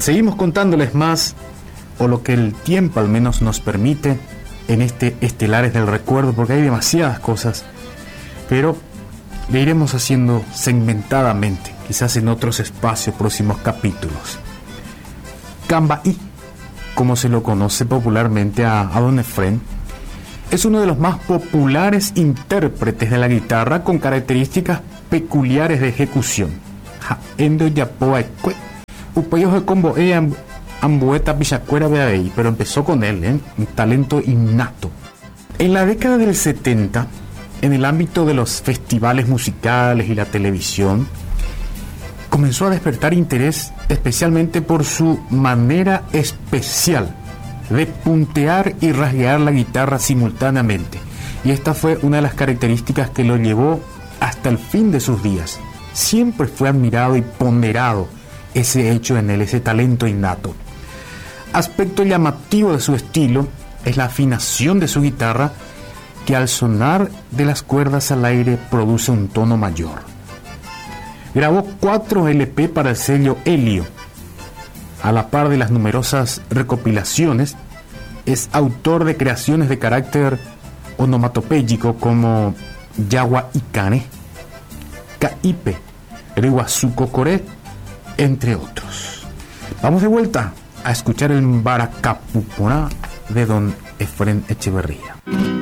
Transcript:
Seguimos contándoles más, o lo que el tiempo al menos nos permite, en este Estelares del Recuerdo, porque hay demasiadas cosas, pero le iremos haciendo segmentadamente, quizás en otros espacios, próximos capítulos. Cambaí, como se lo conoce popularmente a Don Efrén, es uno de los más populares intérpretes de la guitarra con características peculiares de ejecución. Endo yapoaecue, upayos de combo ambueta pichacuera beabey, pero empezó con él, un talento innato. En la década del 70, en el ámbito de los festivales musicales y la televisión, comenzó a despertar interés especialmente por su manera especial de puntear y rasguear la guitarra simultáneamente. Y esta fue una de las características que lo llevó hasta el fin de sus días. Siempre fue admirado y ponderado ese hecho en él, ese talento innato. Aspecto llamativo de su estilo es la afinación de su guitarra, que al sonar de las cuerdas al aire produce un tono mayor. Grabó 4 LP para el sello Helio. A la par de las numerosas recopilaciones, es autor de creaciones de carácter onomatopéyico como Yawa Ikane, Kaipe, Riwazuko Kore, entre otros. Vamos de vuelta a escuchar el Mbaracapupona de Don Efrén Echeverría.